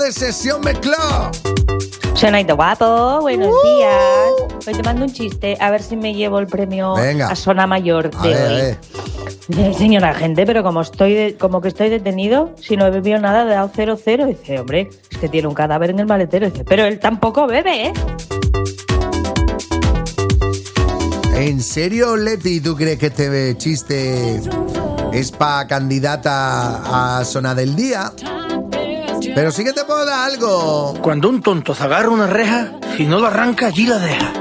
de Sesión Mezclado. Sonaito guapo, buenos días. Hoy te mando un chiste, a ver si me llevo el premio a Sona Mayor de hoy. Dice, señora gente, pero como que estoy detenido, si no he bebido nada, he dado 0-0. Dice, hombre, es que tiene un cadáver en el maletero. Dice, pero él tampoco bebe, ¿eh? ¿En serio, Leti, tú crees que este chiste es para candidata a Zona del Día? Pero sí que te puedo dar algo. Cuando un tonto se agarra una reja, si no la arranca, allí la deja.